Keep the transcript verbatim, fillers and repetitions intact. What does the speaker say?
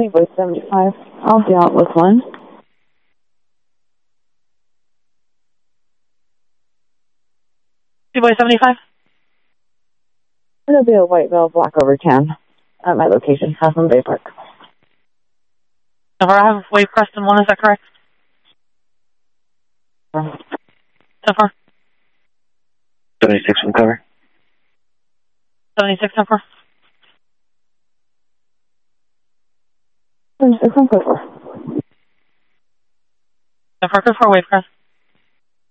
County, Voice seventy-five. I'll be out with one. Voice seventy-five? It'll be a white veil, black over tan at my location, Haslam Bay Park. So far, I have Wave Creston one, is that correct? So far? seventy-six from cover. seventy-six so far? seventy-six from cover. So far, good for Wave Crest.